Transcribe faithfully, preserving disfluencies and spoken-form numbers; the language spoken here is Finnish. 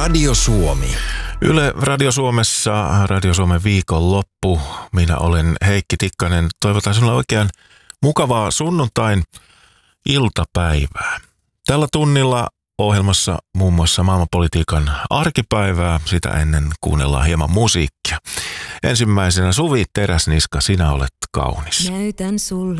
Radio Suomi. Yle Radio Suomessa, Radio Suomen viikonloppu. Minä olen Heikki Tikkanen. Toivotan sinulle oikein mukavaa sunnuntain iltapäivää. Tällä tunnilla ohjelmassa muun muassa maailmanpolitiikan arkipäivää. Sitä ennen kuunnellaan hieman musiikkia. Ensimmäisenä Suvi Teräsniska, Sinä olet kaunis. Näytän sulle